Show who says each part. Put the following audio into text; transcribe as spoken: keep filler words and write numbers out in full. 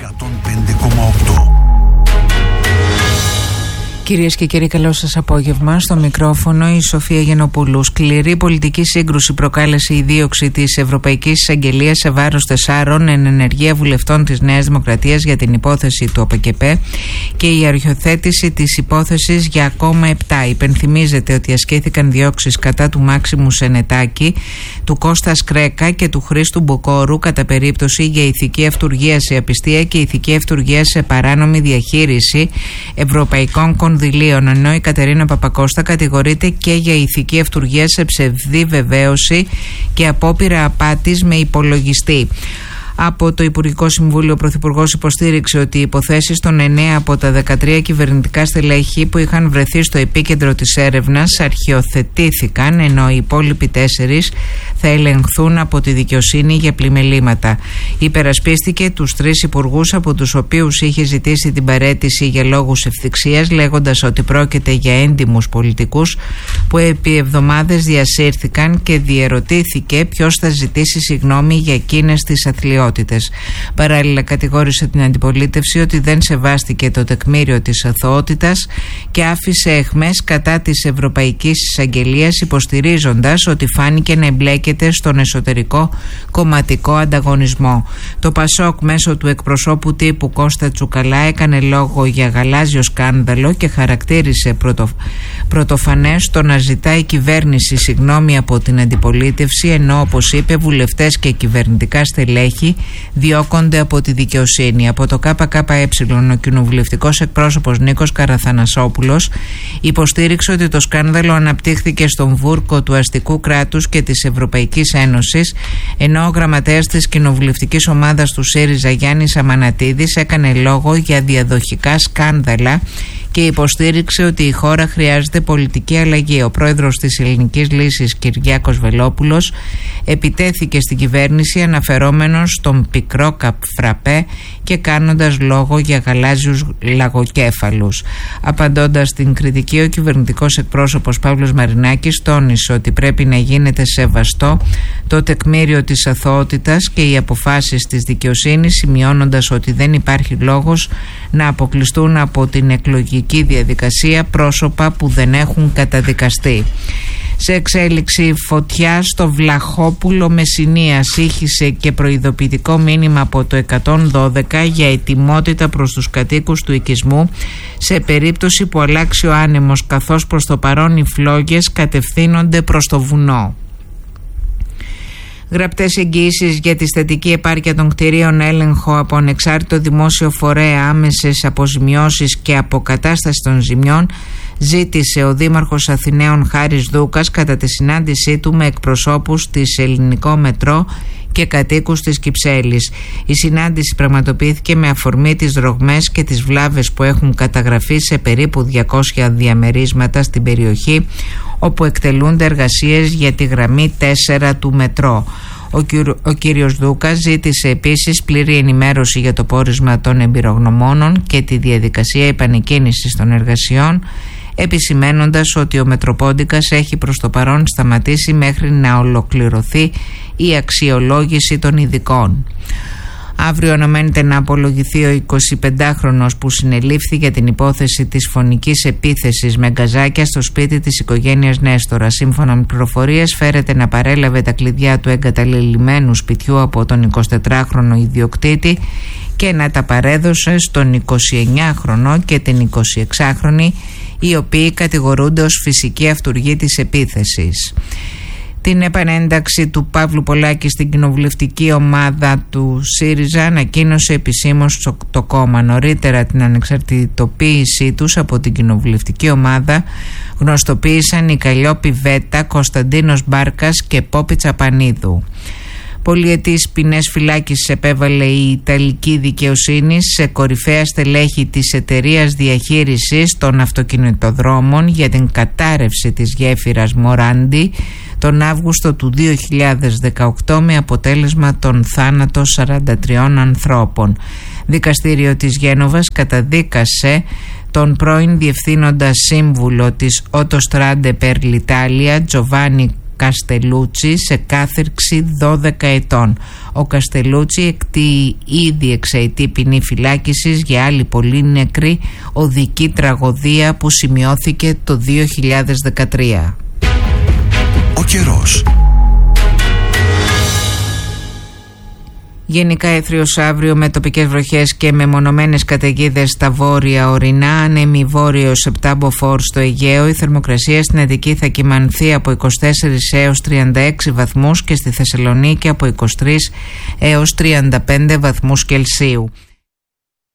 Speaker 1: εκατόν πέντε κόμμα οκτώ.
Speaker 2: Κυρίες και κύριοι, καλό σας απόγευμα. Στο μικρόφωνο η Σοφία Γενοπούλου. Σκληρή πολιτική σύγκρουση προκάλεσε η δίωξη της Ευρωπαϊκής Εισαγγελίας σε βάρος τεσσάρων εν ενεργεία βουλευτών της Νέας Δημοκρατίας για την υπόθεση του ΟΠΕΚΕΠΕ και η αρχιοθέτηση της υπόθεσης για ακόμα επτά. Υπενθυμίζεται ότι ασκήθηκαν διώξεις κατά του Μάξιμου Σενετάκη, του Κώστα Σκρέκα και του Χρήστου Μποκόρου κατά περίπτωση για ηθική αυτουργία σε απιστία και ηθική αυτουργία σε παράνομη διαχείριση ευρωπαϊκών κονδυλίων. Ενώ η Κατερίνα Παπακώστα κατηγορείται και για ηθική αυτουργία σε ψευδή βεβαίωση και απόπειρα απάτης με υπολογιστή. Από το Υπουργικό Συμβούλιο, ο Πρωθυπουργός υποστήριξε ότι οι υποθέσεις των εννέα από τα δεκατρία κυβερνητικά στελέχη που είχαν βρεθεί στο επίκεντρο της έρευνας αρχιοθετήθηκαν, ενώ οι υπόλοιποι τέσσερις θα ελεγχθούν από τη δικαιοσύνη για πλημελήματα. Υπερασπίστηκε τους τρεις υπουργούς από τους οποίους είχε ζητήσει την παραίτηση για λόγους ευθυξίας, λέγοντας ότι πρόκειται για έντιμους πολιτικούς που επί εβδομάδες διασύρθηκαν και διερωτήθηκε ποιος θα ζητήσει συγγνώμη για εκείνες τις αθλιότητες. Παράλληλα, κατηγόρησε την αντιπολίτευση ότι δεν σεβάστηκε το τεκμήριο της αθωότητας και άφησε αιχμές κατά της Ευρωπαϊκής Εισαγγελίας, υποστηρίζοντας ότι φάνηκε να εμπλέκεται στον εσωτερικό κομματικό ανταγωνισμό. Το Πασόκ μέσω του εκπροσώπου τύπου Κώστα Τσουκαλά έκανε λόγο για γαλάζιο σκάνδαλο και χαρακτήρισε πρωτο, πρωτοφανές το να ζητάει η κυβέρνηση συγγνώμη από την αντιπολίτευση, ενώ όπως είπε βουλευτές και κυβερνητικά στελέχη διώκονται από τη δικαιοσύνη. Από το ΚΚΕ, ο κοινοβουλευτικός εκπρόσωπος Νίκος Καραθανασόπουλος υποστήριξε ότι το σκάνδαλο αναπτύχθηκε στον βούρκο του αστικού κράτους και της Ευρωπαϊκής Ένωσης, ενώ ο γραμματέας της κοινοβουλευτικής ομάδας του ΣΥΡΙΖΑ Γιάννης Αμανατίδης έκανε λόγο για διαδοχικά σκάνδαλα και υποστήριξε ότι η χώρα χρειάζεται πολιτική αλλαγή. Ο πρόεδρος της Ελληνικής Λύσης, Κυριάκος Βελόπουλος, επιτέθηκε στην κυβέρνηση αναφερόμενος στον πικρό καφραπέ και κάνοντας λόγο για γαλάζιους λαγοκέφαλους. Απαντώντας στην κριτική, ο κυβερνητικός εκπρόσωπος Παύλος Μαρινάκης τόνισε ότι πρέπει να γίνεται σεβαστό το τεκμήριο της αθωότητας και οι αποφάσεις της δικαιοσύνης, σημειώνοντας ότι δεν υπάρχει λόγος να αποκλειστούν από την εκλογική διαδικασία πρόσωπα που δεν έχουν καταδικαστεί. Σε εξέλιξη, φωτιά στο Βλαχόπουλο Μεσσηνίας ήχησε και προειδοποιητικό μήνυμα από το εκατόν δώδεκα για ετοιμότητα προς τους κατοίκους του οικισμού σε περίπτωση που αλλάξει ο άνεμος, καθώς προς το παρόν οι φλόγες κατευθύνονται προς το βουνό. Γραπτές εγγυήσεις για τη στατική επάρκεια των κτηρίων, έλεγχο από ανεξάρτητο δημόσιο φορέα, άμεσες αποζημιώσεις και αποκατάσταση των ζημιών ζήτησε ο Δήμαρχος Αθηναίων Χάρης Δούκας κατά τη συνάντησή του με εκπροσώπους της Ελληνικό Μετρό και κατοίκους της Κυψέλης. Η συνάντηση πραγματοποιήθηκε με αφορμή τις ρογμές και τις βλάβες που έχουν καταγραφεί σε περίπου διακόσια διαμερίσματα στην περιοχή όπου εκτελούνται εργασίες για τη γραμμή τέσσερα του Μετρό. Ο, κύριο, ο κύριος Δούκας ζήτησε επίσης πλήρη ενημέρωση για το πόρισμα των εμπειρογνωμόνων και τη διαδικασία επανεκκίνησης των εργασιών, επισημένοντας ότι ο Μετροπόντικας έχει προς το παρόν σταματήσει μέχρι να ολοκληρωθεί η αξιολόγηση των ειδικών. Αύριο αναμένεται να απολογηθεί ο εικοσιπεντάχρονος που συνελήφθη για την υπόθεση της φωνικής επίθεσης με γκαζάκια στο σπίτι της οικογένειας Νέστορα. Σύμφωνα με πληροφορίες, φέρεται να παρέλαβε τα κλειδιά του εγκαταλελειμμένου σπιτιού από τον εικοσιτετράχρονο ιδιοκτήτη και να τα παρέδωσε στον εικοσιεννιάχρονο και την εικοσιεξάχρονη, οι οποίοι κατηγορούνται ως φυσική αυτουργή της επίθεσης. Την επανένταξη του Παύλου Πολάκη στην κοινοβουλευτική ομάδα του ΣΥΡΙΖΑ ανακοίνωσε επισήμως το κόμμα. Νωρίτερα την ανεξαρτητοποίησή τους από την κοινοβουλευτική ομάδα γνωστοποίησαν η Καλλιόπη Βέτα, Κωνσταντίνος Μπάρκας και Πόπη Τσαπανίδου. Πολυετής ποινές φυλάκισης επέβαλε η Ιταλική δικαιοσύνη σε κορυφαία στελέχη της εταιρείας διαχείρισης των αυτοκινητοδρόμων για την κατάρρευση της γέφυρας Μοράντι τον Αύγουστο του δύο χιλιάδες δεκαοκτώ με αποτέλεσμα τον θάνατο σαράντα τριών ανθρώπων. Δικαστήριο της Γένοβας καταδίκασε τον πρώην διευθύνοντα σύμβουλο της Autostrade per l'Italia Giovanni Καστελούτσι σε κάθυρξη δώδεκα ετών. Ο Καστελούτσι εκτεί ήδη εξαετή ποινή φυλάκισης για άλλη πολύ νεκρή οδική τραγωδία που σημειώθηκε το δύο χιλιάδες δεκατρία.
Speaker 1: Ο καιρός.
Speaker 2: Γενικά έθριος αύριο με τοπικές βροχές και μεμονωμένες καταιγίδες στα βόρεια ορεινά, ανέμει βόρειος επτά μποφόρ στο Αιγαίο. Η θερμοκρασία στην Αττική θα κυμανθεί από είκοσι τέσσερις έως τριάντα έξι βαθμούς και στη Θεσσαλονίκη από είκοσι τρεις έως τριάντα πέντε βαθμούς Κελσίου.